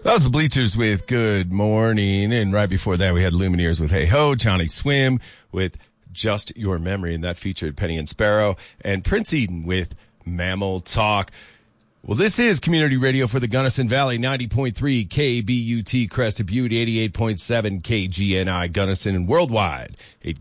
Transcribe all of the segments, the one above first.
That was the Bleachers with Good Morning. And right before that, we had Lumineers with Hey Ho, Johnny Swim with Just Your Memory. And that featured Penny and Sparrow and Prince Eden with Mammal Talk. Well, this is Community Radio for the Gunnison Valley, 90.3 KBUT Crested Butte, 88.7 KGNI Gunnison, and worldwide at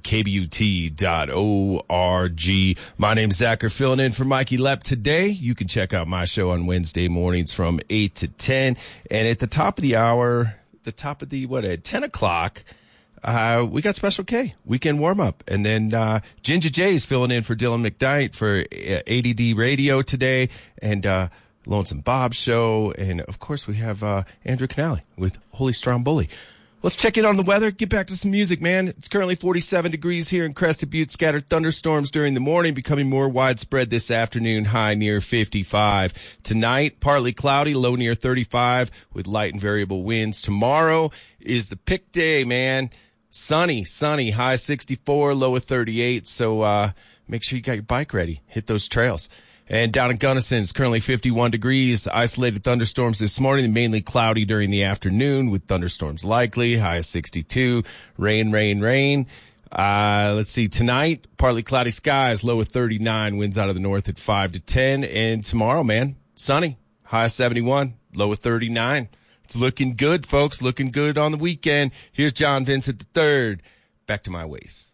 kbut.org. My name's Zachary, filling in for Mikey Lepp today. You can check out my show on Wednesday mornings from 8 to 10. And at the top of the hour, at 10 o'clock, we got Special K, weekend warm-up. And then Ginger J's filling in for Dylan McKnight for ADD Radio today. And Lonesome Bob Show, and of course we have Andrew Canale with Holy Stromboli. Let's check in on the weather, get back to some music, man. It's currently 47 degrees here in Crested Butte. Scattered thunderstorms during the morning, becoming more widespread this afternoon, high near 55. Tonight, partly cloudy, low near 35 with light and variable winds. Tomorrow is the pick day, man. Sunny, high 64, low of 38. So make sure you got your bike ready. Hit those trails. And down in Gunnison, it's currently 51 degrees. Isolated thunderstorms this morning, mainly cloudy during the afternoon with thunderstorms likely. High of 62. Rain. Let's see. Tonight, partly cloudy skies, low of 39. Winds out of the north at 5 to 10. And tomorrow, man, sunny. High of 71. Low of 39. It's looking good, folks. Looking good on the weekend. Here's John Vincent III. Back to My Ways.